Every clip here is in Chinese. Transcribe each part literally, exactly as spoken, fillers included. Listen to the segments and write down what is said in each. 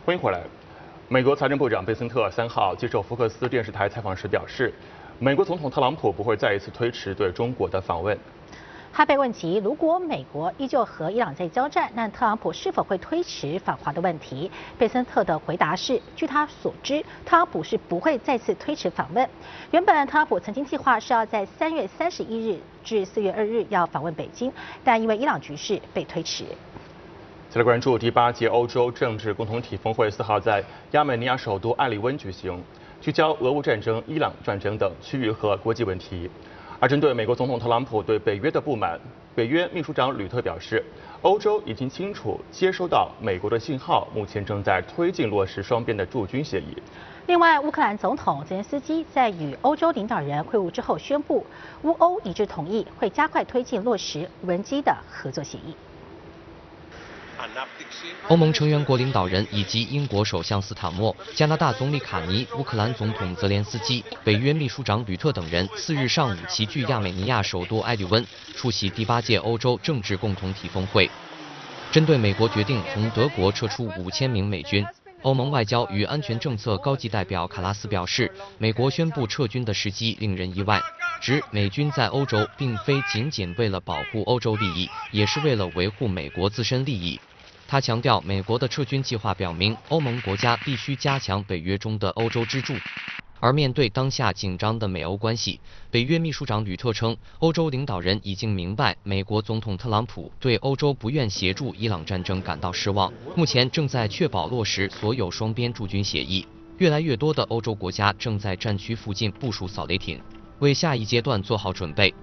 欢迎回来。美国财政部长贝森特三号接受福克斯电视台采访时表示，美国总统特朗普不会再一次推迟对中国的访问。 他被问及如果美国依旧和伊朗在交战，那特朗普是否会推迟访华的问题，贝森特的回答是：据他所知，特朗普是不会再次推迟访问。原本特朗普曾经计划是要在三月三十一日至四月二日要访问北京，但因为伊朗局势被推迟。 再来关注第八届欧洲政治共同体峰会，四号在亚美尼亚首都埃里温举行，聚焦俄乌战争、伊朗战争等区域和国际问题。而针对美国总统特朗普对北约的不满，北约秘书长吕特表示，欧洲已经清楚接收到美国的信号，目前正在推进落实双边的驻军协议。 另外，乌克兰总统泽连斯基在与欧洲领导人会晤之后宣布，乌欧一致同意会加快推进落实无人机的合作协议。 欧盟成员国领导人以及英国首相斯塔默、加拿大总理卡尼、乌克兰总统泽连斯基、北约秘书长吕特等人四日上午齐聚亚美尼亚首都埃里温，出席第八届欧洲政治共同体峰会。针对美国决定从德国撤出五千名美军，欧盟外交与安全政策高级代表卡拉斯表示，美国宣布撤军的时机令人意外，指美军在欧洲并非仅仅为了保护欧洲利益，也是为了维护美国自身利益。他强调，美国的撤军计划表明，欧盟国家必须加强北约中的欧洲支柱。而面对当下紧张的美欧关系，北约秘书长吕特称，欧洲领导人已经明白美国总统特朗普对欧洲不愿协助伊朗战争感到失望，目前正在确保落实所有双边驻军协议。越来越多的欧洲国家正在战区附近部署扫雷艇，为下一阶段做好准备。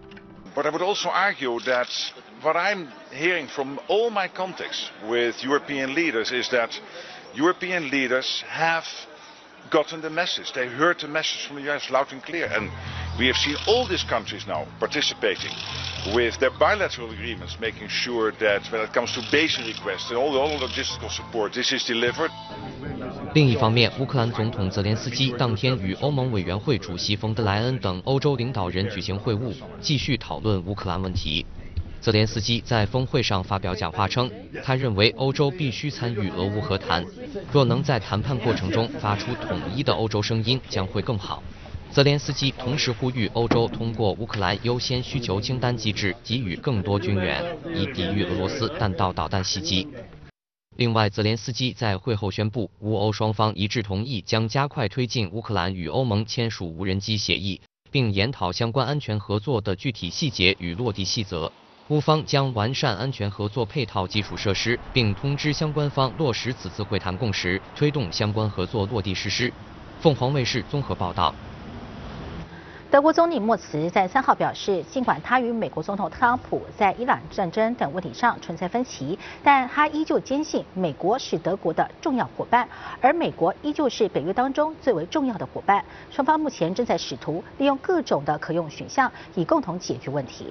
But I would also argue that what I'm hearing from all my contacts with European leaders is that European leaders have gotten the message. They heard the message from the U S loud and clear. And we have seen all these countries now participating with their bilateral agreements, making sure that when it comes to basic requests and all the all logistical support, this is delivered. 另一方面，乌克兰总统泽连斯基当天与欧盟委员会主席冯德莱恩等欧洲领导人举行会晤，继续讨论乌克兰问题。泽连斯基在峰会上发表讲话称，他认为欧洲必须参与俄乌和谈，若能在谈判过程中发出统一的欧洲声音，将会更好。泽连斯基同时呼吁欧洲通过乌克兰优先需求清单机制给予更多军援，以抵御俄罗斯弹道导弹袭击。另外，泽连斯基在会后宣布，乌欧双方一致同意将加快推进乌克兰与欧盟签署无人机协议，并研讨相关安全合作的具体细节与落地细则。乌方将完善安全合作配套基础设施，并通知相关方落实此次会谈共识，推动相关合作落地实施。凤凰卫视综合报道。 德国总理默茨在三号表示，尽管他与美国总统特朗普在伊朗战争等问题上存在分歧，但他依旧坚信美国是德国的重要伙伴，而美国依旧是北约当中最为重要的伙伴。双方目前正在试图利用各种的可用选项，以共同解决问题。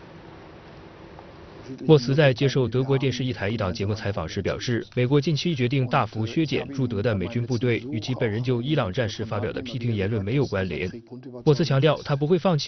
默茨在接受德国电视一台一档节目采访时表示，美国近期决定大幅削减驻德的美军部队，与其本人就伊朗战事发表的批评言论没有关联。默茨强调，他不会放弃